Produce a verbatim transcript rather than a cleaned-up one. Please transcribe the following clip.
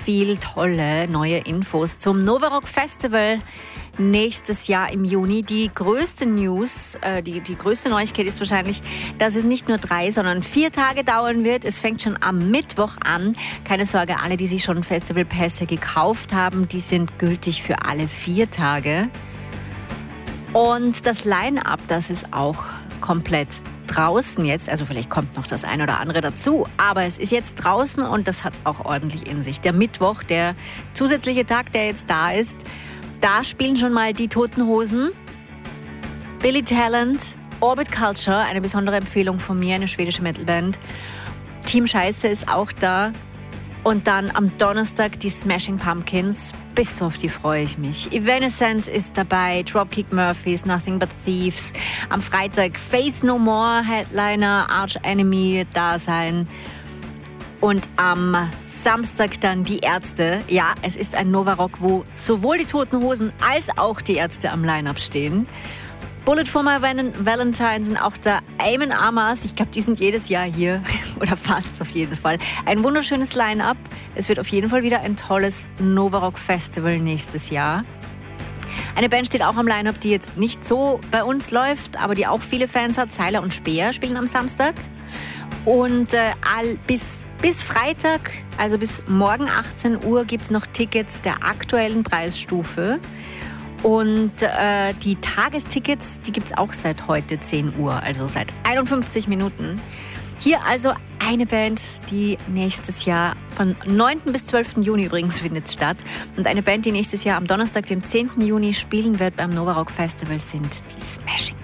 viel tolle neue Infos zum Novarock Festival nächstes Jahr im Juni. Die größte News, äh, die, die größte Neuigkeit ist wahrscheinlich, dass es nicht nur drei, sondern vier Tage dauern wird. Es fängt schon am Mittwoch an. Keine Sorge, alle, die sich schon Festivalpässe gekauft haben, die sind gültig für alle vier Tage. Und das Line-Up, das ist auch komplett draußen jetzt. Also vielleicht kommt noch das ein oder andere dazu. Aber es ist jetzt draußen und das hat es auch ordentlich in sich. Der Mittwoch, der zusätzliche Tag, der jetzt da ist, da spielen schon mal die Toten Hosen, Billy Talent, Orbit Culture, eine besondere Empfehlung von mir, eine schwedische Metalband. Team Scheiße ist auch da. Und dann am Donnerstag die Smashing Pumpkins. Bis auf die freue ich mich. Evanescence ist dabei, Dropkick Murphys, Nothing But Thieves. Am Freitag Faith No More, Headliner, Arch Enemy da sein. Und am Samstag dann die Ärzte. Ja, es ist ein Novarock, wo sowohl die Toten Hosen als auch die Ärzte am Line-Up stehen. Bullet for My Valentine sind auch da. Amon Amarth, ich glaube, die sind jedes Jahr hier. Oder fast auf jeden Fall. Ein wunderschönes Line-Up. Es wird auf jeden Fall wieder ein tolles Novarock Festival nächstes Jahr. Eine Band steht auch am Line-Up, die jetzt nicht so bei uns läuft, aber die auch viele Fans hat. Seiler und Speer spielen am Samstag. Und äh, all, bis, bis Freitag, also bis morgen achtzehn Uhr, gibt es noch Tickets der aktuellen Preisstufe. Und äh, die Tagestickets, die gibt es auch seit heute zehn Uhr, also seit einundfünfzig Minuten. Hier also eine Band, die nächstes Jahr von neunten bis zwölften Juni übrigens findet statt. Und eine Band, die nächstes Jahr am Donnerstag, dem zehnten Juni spielen wird beim Novarock Festival, sind die Smashing